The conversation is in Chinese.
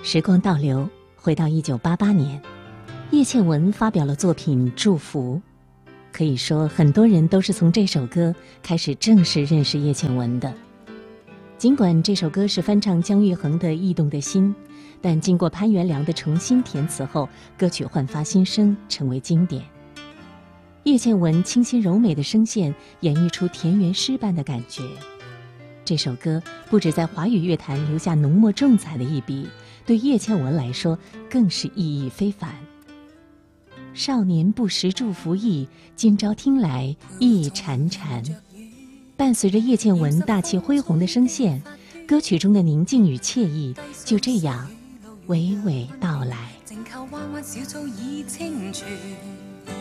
时光倒流，回到1988年，叶倩文发表了作品《祝福》。可以说，很多人都是从这首歌开始正式认识叶倩文的。尽管这首歌是翻唱姜育恒的《驿动的心》，但经过潘元良的重新填词后，歌曲焕发新生，成为经典。叶倩文清新柔美的声线演绎出田园诗般的感觉。这首歌不止在华语乐坛留下浓墨重彩的一笔，对叶倩文来说更是意义非凡。少年不识祝福意，今朝听来意潺潺。伴随着叶倩文大气恢宏的声线，歌曲中的宁静与惬意就这样娓娓道来。 静靠彎彎小草已清泉，